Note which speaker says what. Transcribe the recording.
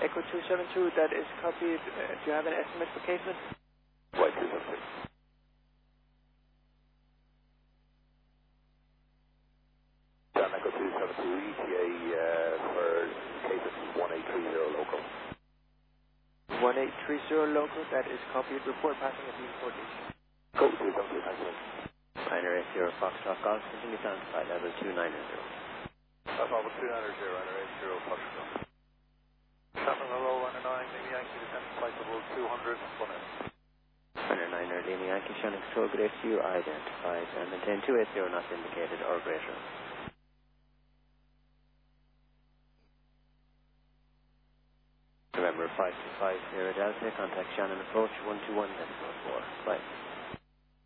Speaker 1: Echo 272, that is copied. Do you have an estimate for casement?
Speaker 2: White 272. John Echo 272, ETA for casement 1830 local.
Speaker 1: 1830 local, that is copied. Report passing at Beam 14.
Speaker 2: Go 272, thank you.
Speaker 3: Niner 80 Foxtrot Golf, continue down to flight level 290.
Speaker 2: That's all, 290, Niner 80 Foxtrot. Traffic hello, Niner 9, Lima Yankee, descent flight level 200, 1 in.
Speaker 3: Niner 9 Lima Yankee, Shannon control grid SU identified and maintain 280 not indicated or greater. November 525 Sierra Delta, contact Shannon approach 121.4, flight.